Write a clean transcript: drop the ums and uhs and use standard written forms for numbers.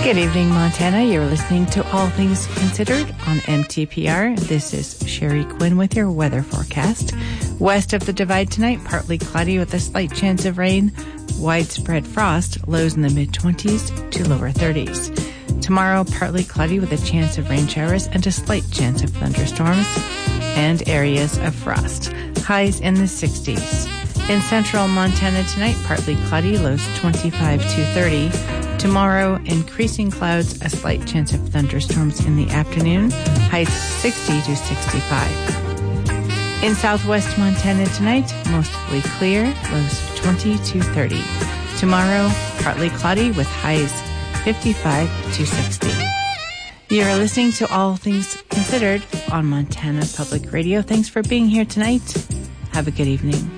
Good evening, Montana. You're listening to All Things Considered on MTPR. This is Sherry Quinn with your weather forecast. West of the Divide tonight, partly cloudy with a slight chance of rain. Widespread frost, lows in the mid-20s to lower 30s. Tomorrow, partly cloudy with a chance of rain showers and a slight chance of thunderstorms and areas of frost. Highs in the 60s. In central Montana tonight, partly cloudy, lows 25 to 30. Tomorrow, increasing clouds, a slight chance of thunderstorms in the afternoon, highs 60 to 65. In southwest Montana tonight, mostly clear, lows 20 to 30. Tomorrow, partly cloudy with highs 55 to 60. You are listening to All Things Considered on Montana Public Radio. Thanks for being here tonight. Have a good evening.